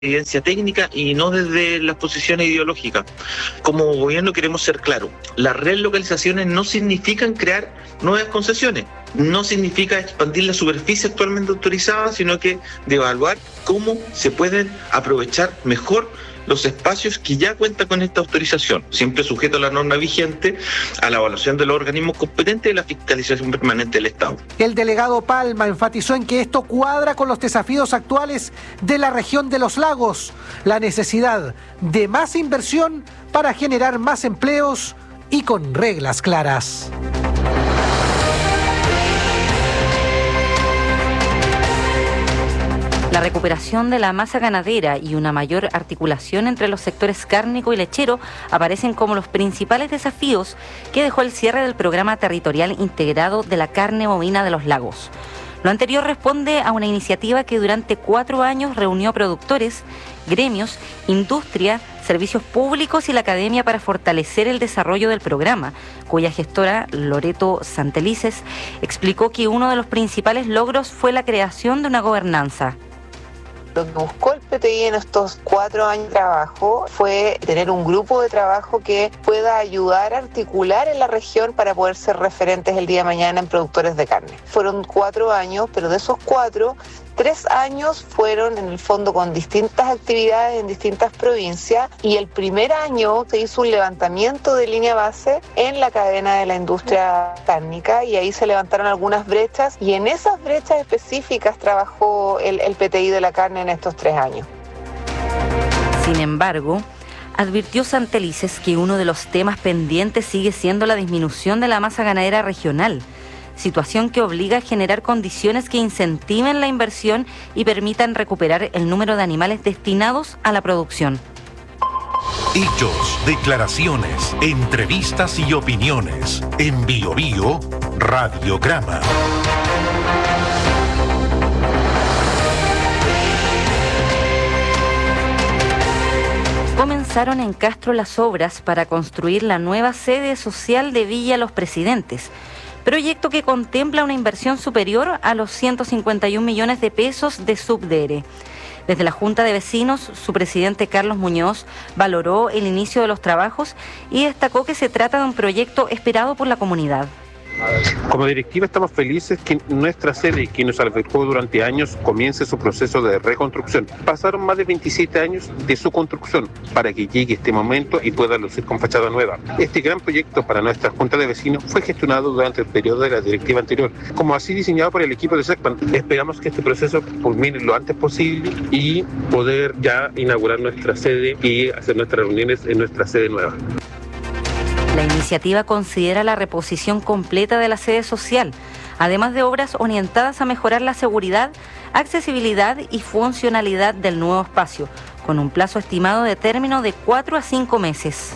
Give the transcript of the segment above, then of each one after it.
evidencia técnica y no desde las posiciones ideológicas. Como gobierno queremos ser claros, las relocalizaciones no significan crear nuevas concesiones, no significa expandir la superficie actualmente autorizada, sino que de evaluar cómo se pueden aprovechar mejor los espacios que ya cuentan con esta autorización, siempre sujeto a la norma vigente, a la evaluación de los organismos competentes y la fiscalización permanente del Estado. El delegado Palma enfatizó en que esto cuadra con los desafíos actuales de la región de los lagos, la necesidad de más inversión para generar más empleos y con reglas claras. La recuperación de la masa ganadera y una mayor articulación entre los sectores cárnico y lechero aparecen como los principales desafíos que dejó el cierre del programa territorial integrado de la carne bovina de los lagos. Lo anterior responde a una iniciativa que durante 4 años reunió a productores, gremios, industria, servicios públicos y la academia para fortalecer el desarrollo del programa, cuya gestora, Loreto Santelices, explicó que uno de los principales logros fue la creación de una gobernanza. Lo que buscó el PTI en estos 4 años de trabajo fue tener un grupo de trabajo que pueda ayudar a articular en la región para poder ser referentes el día de mañana en productores de carne. Fueron 4 años, pero de esos 4, 3 años fueron en el fondo con distintas actividades en distintas provincias, y el primer año se hizo un levantamiento de línea base en la cadena de la industria cárnica, y ahí se levantaron algunas brechas, y en esas brechas específicas trabajó el PTI de la carne en estos 3 años. Sin embargo, advirtió Santelices que uno de los temas pendientes sigue siendo la disminución de la masa ganadera regional, situación que obliga a generar condiciones que incentiven la inversión y permitan recuperar el número de animales destinados a la producción. Hechos, declaraciones, entrevistas y opiniones. En Bio Bio, Radiograma. Comenzaron en Castro las obras para construir la nueva sede social de Villa Los Presidentes, proyecto que contempla una inversión superior a los 151 millones de pesos de subdere. Desde la Junta de Vecinos, su presidente Carlos Muñoz valoró el inicio de los trabajos y destacó que se trata de un proyecto esperado por la comunidad. Como directiva estamos felices que nuestra sede, que nos albergó durante años, comience su proceso de reconstrucción. Pasaron más de 27 años de su construcción para que llegue este momento y pueda lucir con fachada nueva. Este gran proyecto para nuestra Junta de Vecinos fue gestionado durante el periodo de la directiva anterior, como así diseñado por el equipo de SECPAN. Esperamos que este proceso culmine lo antes posible y poder ya inaugurar nuestra sede y hacer nuestras reuniones en nuestra sede nueva. La iniciativa considera la reposición completa de la sede social, además de obras orientadas a mejorar la seguridad, accesibilidad y funcionalidad del nuevo espacio, con un plazo estimado de término de 4 a 5 meses.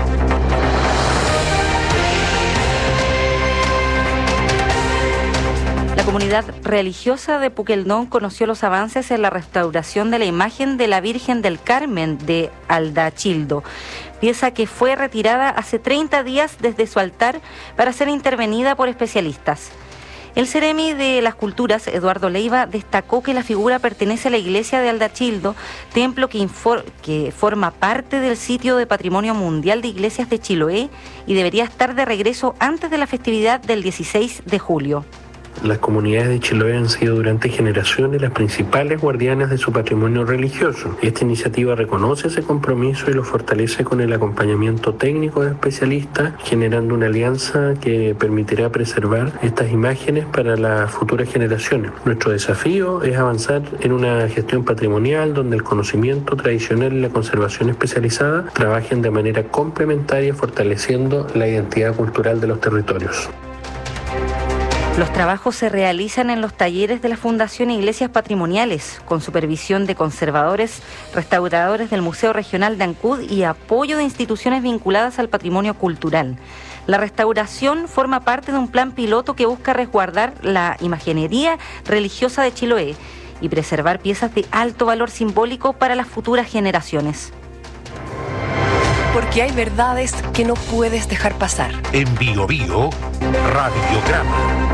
La comunidad religiosa de Puqueldón conoció los avances en la restauración de la imagen de la Virgen del Carmen de Aldachildo, pieza que fue retirada hace 30 días desde su altar para ser intervenida por especialistas. El Ceremi de las Culturas, Eduardo Leiva, destacó que la figura pertenece a la iglesia de Aldachildo, templo que forma parte del sitio de Patrimonio Mundial de Iglesias de Chiloé y debería estar de regreso antes de la festividad del 16 de julio. Las comunidades de Chiloé han sido durante generaciones las principales guardianes de su patrimonio religioso. Esta iniciativa reconoce ese compromiso y lo fortalece con el acompañamiento técnico de especialistas, generando una alianza que permitirá preservar estas imágenes para las futuras generaciones. Nuestro desafío es avanzar en una gestión patrimonial donde el conocimiento tradicional y la conservación especializada trabajen de manera complementaria, fortaleciendo la identidad cultural de los territorios. Los trabajos se realizan en los talleres de la Fundación Iglesias Patrimoniales, con supervisión de conservadores, restauradores del Museo Regional de Ancud y apoyo de instituciones vinculadas al patrimonio cultural. La restauración forma parte de un plan piloto que busca resguardar la imaginería religiosa de Chiloé y preservar piezas de alto valor simbólico para las futuras generaciones. Porque hay verdades que no puedes dejar pasar. En Bio Bio, Radiograma.